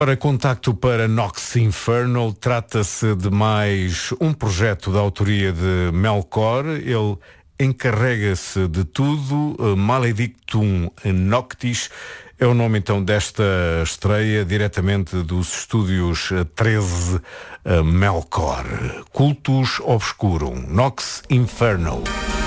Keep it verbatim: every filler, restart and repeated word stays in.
Para contacto para Nox Infernal, trata-se de mais um projeto da autoria de Melkor. Ele encarrega-se de tudo. Maledictum Noctis é o nome então desta estreia, diretamente dos estúdios treze, Melkor. Cultus Obscurum, Nox Infernal.